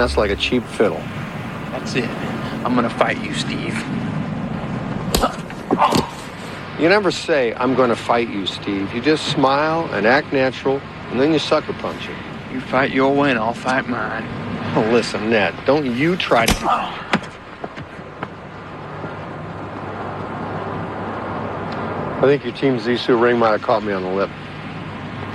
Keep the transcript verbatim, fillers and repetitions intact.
mess like a cheap fiddle. That's it. I'm gonna fight you, Steve. You never say, I'm going to fight you, Steve. You just smile and act natural, and then you sucker punch it. You fight your way and I'll fight mine. Oh, listen, Ned, don't you try to... I think your Team Zissou ring might have caught me on the lip.